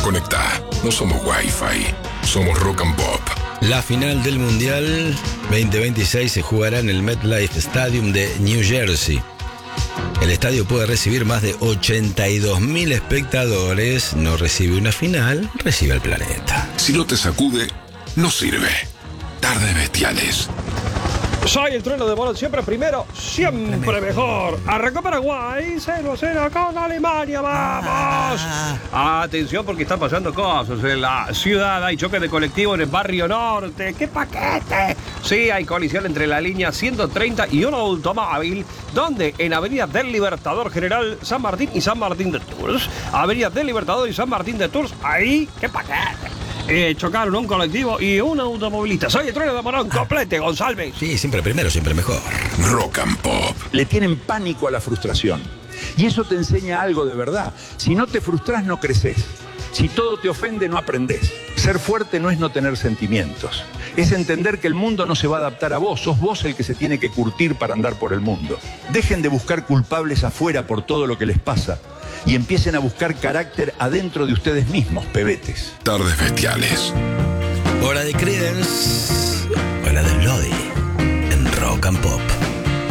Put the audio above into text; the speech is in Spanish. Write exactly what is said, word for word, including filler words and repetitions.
Conectá. No somos Wi-Fi. Somos Rock and Pop. La final del Mundial veinte veintiséis se jugará en el MetLife Stadium de New Jersey. El estadio puede recibir más de ochenta y dos mil espectadores. No recibe una final, recibe el planeta. Si no te sacude, no sirve. Tardes bestiales. Soy el trueno de Morón, siempre primero, siempre mejor. Arrancó Paraguay, cero a cero con Alemania, ¡vamos! Ah. Atención porque están pasando cosas en la ciudad. Hay choque de colectivo en el barrio norte. ¡Qué paquete! Sí, hay colisión entre la línea ciento treinta y un automóvil. ¿Dónde? En Avenida del Libertador General San Martín y San Martín de Tours. Avenida del Libertador y San Martín de Tours. Ahí, ¡qué paquete! Eh, chocaron un colectivo y un automovilista. Soy el trueno de Morón, complete, González. Sí, siempre primero, siempre mejor. Rock and Pop. Le tienen pánico a la frustración. Y eso te enseña algo de verdad. Si no te frustras, no creces. Si todo te ofende, no aprendes. Ser fuerte no es no tener sentimientos. Es entender que el mundo no se va a adaptar a vos. Sos vos el que se tiene que curtir para andar por el mundo. Dejen de buscar culpables afuera por todo lo que les pasa. Y empiecen a buscar carácter adentro de ustedes mismos, pebetes. Tardes bestiales. Hora de Creedence, hora de Lodi, en Rock and Pop.